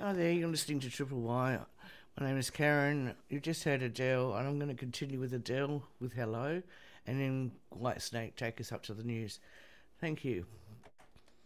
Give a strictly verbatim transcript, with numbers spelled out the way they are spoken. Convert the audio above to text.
Hi there, you're listening to Triple Y. My name is Karen. You just heard Adele, and I'm going to continue with Adele with Hello, and then White Snake take us up to the news. Thank you.